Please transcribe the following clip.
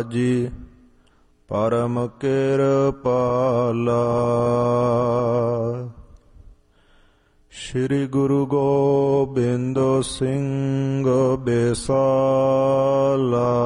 ਜੀ ਪਰਮ ਕਿਰਪਾਲਾ। ਸ੍ਰੀ ਗੁਰੂ ਗੋਬਿੰਦ ਸਿੰਘ ਬਿਸਾਲਾ।